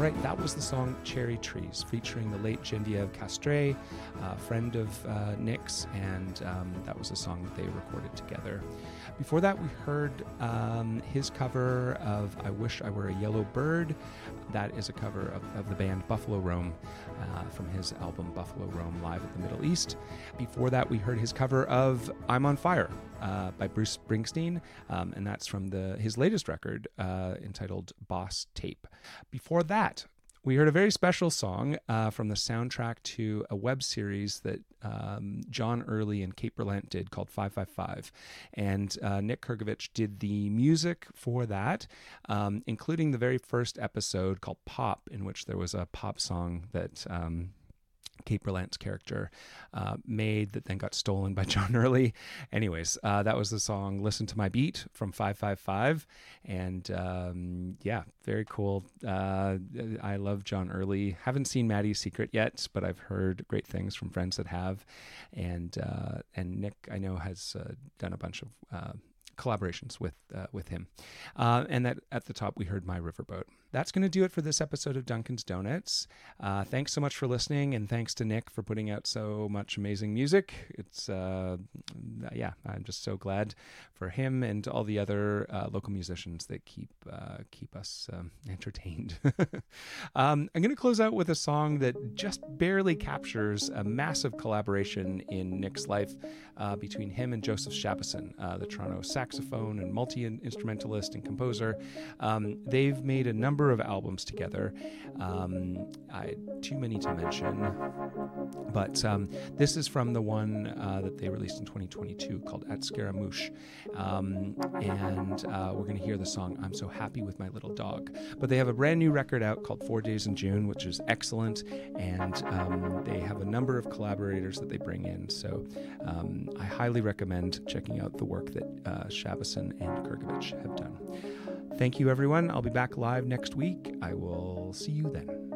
right, that was the song Cherry Trees, featuring the late Genevieve Castré, a friend of Nick's, and that was a song that they recorded together. Before that, we heard his cover of I Wish I Were a Yellow Bird. That is a cover of the band Buffalo Rome from his album Buffalo Rome Live at the Middle East. Before that, we heard his cover of I'm on Fire by Bruce Springsteen, and that's from his latest record entitled Boss Tape. Before that, we heard a very special song from the soundtrack to a web series that John Early and Kate Berlant did called 555. And Nick Kurgovich did the music for that, including the very first episode called Pop, in which there was a pop song that Kate Berlant's character made that then got stolen by John Early. Anyways, that was the song Listen to My Beat from 555. And yeah, very cool. I love John Early. Haven't seen Maddie's Secret yet, but I've heard great things from friends that have. And Nick, I know, has done a bunch of collaborations with him. And that at the top, we heard My Riverboat. That's going to do it for this episode of Duncan's Donuts. Thanks so much for listening, and thanks to Nick for putting out so much amazing music. It's, yeah, I'm just so glad for him and all the other local musicians that keep us entertained. I'm going to close out with a song that just barely captures a massive collaboration in Nick's life between him and Joseph Shabason, the Toronto saxophone and multi-instrumentalist and composer. They've made a number of albums together, too many to mention, but this is from the one that they released in 2022 called At Scaramouche, and we're going to hear the song I'm So Happy With My Little Dog. But they have a brand new record out called 4 Days in June, which is excellent, and they have a number of collaborators that they bring in, so I highly recommend checking out the work that Shabason and Kurgovich have done. Thank you, everyone. I'll be back live next week. I will see you then.